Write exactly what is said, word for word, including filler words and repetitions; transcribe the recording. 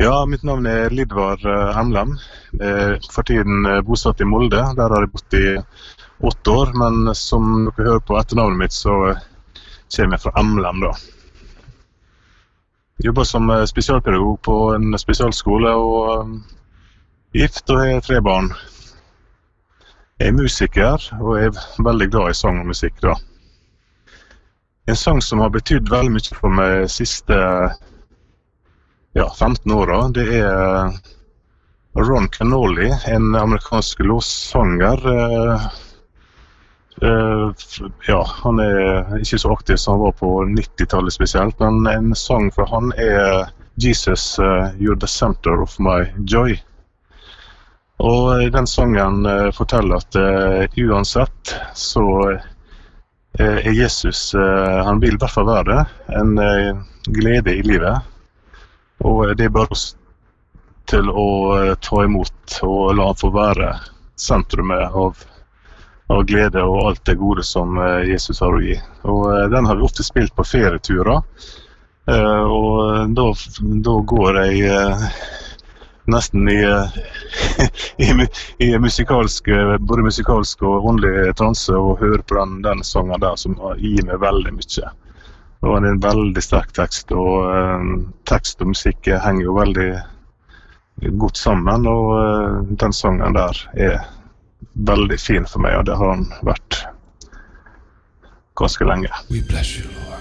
Ja, mitt navn er Lidvar eh, Emlem. Eh, For tiden eh, bosatt i Molde. Der har jeg bodd i åtte år, men som dere hører på etternavnet mitt, så eh, kommer jeg fra Emlem da. Jeg jobber som eh, spesialpedagog på en spesialskole og eh, gift og har tre barn. Jeg er musiker og er veldig glad i sang og musikk da. En sang som har betydd veldig mye for meg de siste ja, femten åra, det er Ron Kenoly, en amerikansk låtsanger. Uh, uh, ja, han er ikke så aktiv som han var på nittitallet spesielt, men en sang fra han er Jesus, uh, You're the Center of My Joy. Og den sangen uh, forteller at uh, uansett så uh, er Jesus, uh, han vil i hvert fall være det, en uh, glede i livet. Og det er bare oss til å ta imot og la han få være sentrumet av, av glede og alt det gode som Jesus har å gi. Og den har vi ofte spilt på ferieturer. Og da, da går jeg nesten i, i, i musikalsk, både musikalsk og åndelig transe og hører på den, den sangen der som gir meg veldig mye. Det var en veldig sterk tekst, og uh, tekst og musikk henger jo veldig godt sammen, og uh, den sangen der er veldig fin for meg, og det har den vært ganske lenge. We bless you, Lord.